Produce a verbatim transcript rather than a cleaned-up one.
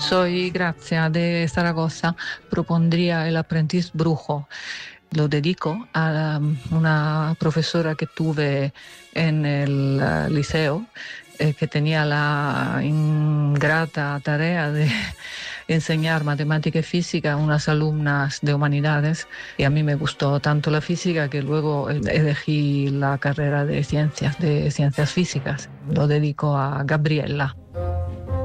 Soy Grazia de Zaragoza. Propondría El aprendiz brujo. Lo dedico a una profesora que tuve en el uh, liceo, eh, que tenía la ingrata tarea de enseñar matemática y física a unas alumnas de humanidades, y a mí me gustó tanto la física que luego elegí la carrera de ciencias, de ciencias físicas. Lo dedico a Gabriela.